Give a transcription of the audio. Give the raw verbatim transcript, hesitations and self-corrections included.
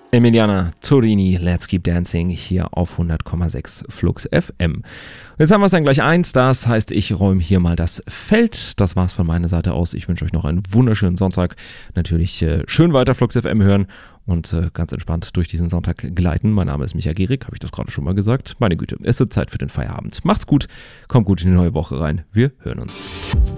Emiliana Torini, Let's Keep Dancing, hier auf hundert Komma sechs Flux F M. Jetzt haben wir es dann gleich eins, das heißt, ich räume hier mal das Feld. Das war's von meiner Seite aus. Ich wünsche euch noch einen wunderschönen Sonntag. Natürlich äh, schön weiter Flux F M hören und äh, ganz entspannt durch diesen Sonntag gleiten. Mein Name ist Micha Gehrig, habe ich das gerade schon mal gesagt. Meine Güte, es ist Zeit für den Feierabend. Macht's gut, kommt gut in die neue Woche rein. Wir hören uns.